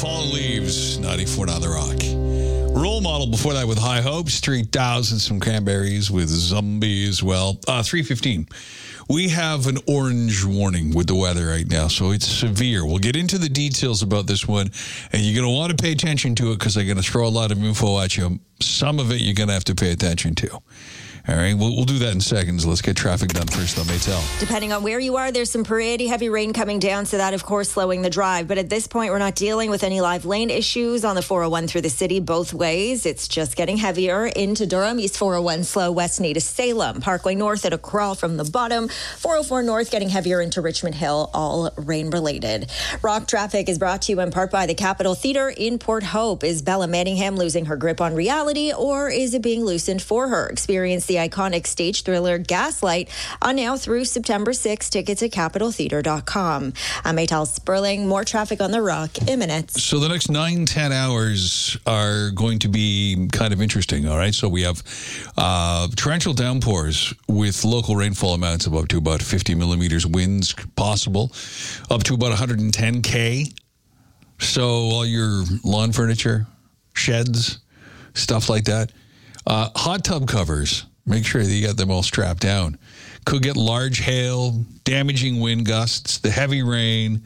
Fallen Leaves, 94.9 The Rock. Role Model before that with High Hopes, 3,000, some Cranberries with Zombie as well. 3:15. We have an orange warning with the weather right now, so it's severe. We'll get into the details about this one, and you're going to want to pay attention to it because they're going to throw a lot of info at you. Some of it you're going to have to pay attention to. All right, we'll do that in seconds. Let's get traffic done first on Maytel. Depending on where you are, there's some pretty heavy rain coming down, so that, of course, slowing the drive. But at this point, we're not dealing with any live lane issues on the 401 through the city both ways. It's just getting heavier into Durham. East 401 slow, west knee to Salem. Parkway North at a crawl from the bottom. 404 North getting heavier into Richmond Hill, all rain-related. Rock traffic is brought to you in part by the Capitol Theatre in Port Hope. Is Bella Manningham losing her grip on reality, or is it being loosened for her? Experience the iconic stage thriller Gaslight on now through September 6th. Tickets at capitoltheatre.com. I'm Maytal Sperling. More traffic on the Rock in minutes. So the next 9-10 hours are going to be kind of interesting, all right? So we have torrential downpours with local rainfall amounts of up to about 50 millimeters, winds possible up to about 110 K. So all your lawn furniture, sheds, stuff like that. Hot tub covers. Make sure that you got them all strapped down. Could get large hail, damaging wind gusts, the heavy rain.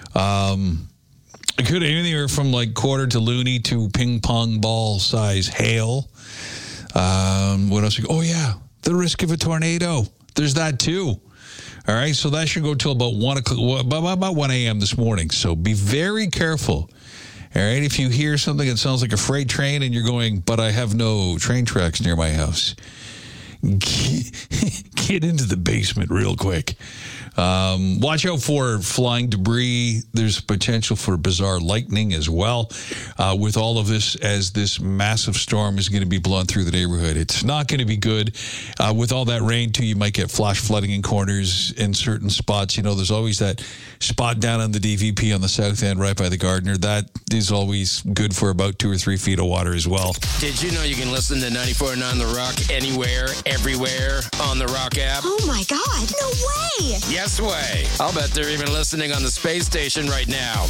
It could anywhere from like quarter to loony to ping pong ball size hail. What else? Oh, yeah. The risk of a tornado. There's that too. All right. So that should go till about 1 a.m. this morning. So be very careful. All right. If you hear something that sounds like a freight train and you're going, but I have no train tracks near my house, get into the basement real quick. Watch out for flying debris. There's potential for bizarre lightning as well with all of this, as this massive storm is going to be blowing through the neighborhood. It's not going to be good. With all that rain, too, you might get flash flooding in corners in certain spots. You know, there's always that spot down on the DVP on the south end right by the Gardner. That is always good for about 2 or 3 feet of water as well. Did you know you can listen to 94.9 The Rock anywhere, everywhere on the Rock app? Oh, my God. No way. Yes way. I'll bet they're even listening on the space station right now.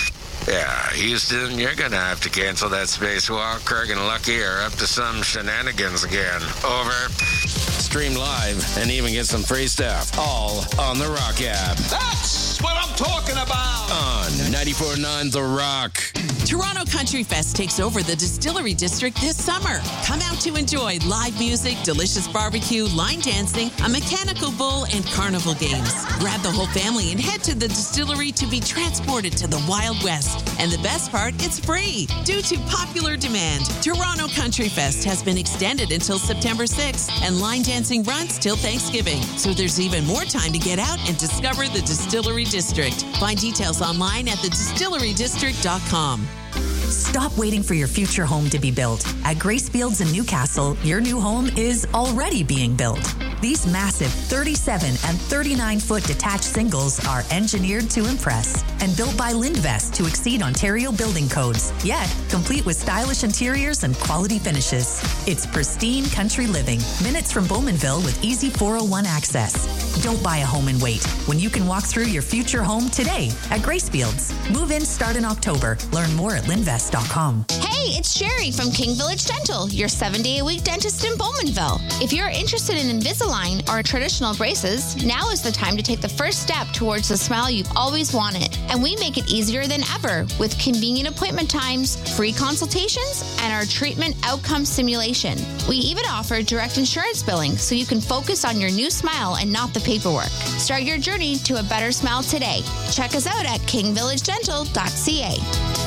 Yeah, Houston, you're gonna have to cancel that spacewalk. Craig and Lucky are up to some shenanigans again. Over. Stream live and even get some free stuff. All on the Rock app. That's what I'm talking about. On 94.9 The Rock. Toronto Country Fest takes over the Distillery District this summer. Come out to enjoy live music, delicious barbecue, line dancing, a mechanical bull, and carnival games. Grab the whole family and head to the distillery to be transported to the Wild West. And the best part, it's free. Due to popular demand, Toronto Country Fest has been extended until September 6th, and line dancing runs till Thanksgiving. So there's even more time to get out and discover the Distillery District. Find details online at thedistillerydistrict.com. Stop waiting for your future home to be built. At Grace Fields in Newcastle, your new home is already being built. These massive 37 and 39-foot detached singles are engineered to impress and built by Lindvest to exceed Ontario building codes, yet complete with stylish interiors and quality finishes. It's pristine country living, minutes from Bowmanville with easy 401 access. Don't buy a home and wait when you can walk through your future home today at Grace Fields. Move-in start in October. Learn more at Lindvest.com. Hey, it's Sherry from King Village Dental, your 7-day-a-week dentist in Bowmanville. If you're interested in Invisalign or traditional braces, now is the time to take the first step towards the smile you've always wanted. And we make it easier than ever with convenient appointment times, free consultations, and our treatment outcome simulation. We even offer direct insurance billing so you can focus on your new smile and not the paperwork. Start your journey to a better smile today. Check us out at kingvillagedental.ca.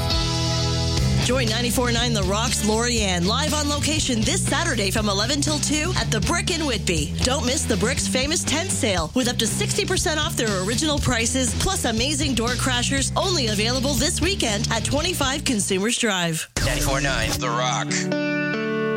Join 94.9 The Rock's Lorianne live on location this Saturday from 11 till 2 at The Brick in Whitby. Don't miss The Brick's famous tent sale with up to 60% off their original prices, plus amazing door crashers only available this weekend at 25 Consumers Drive. 94.9 The Rock.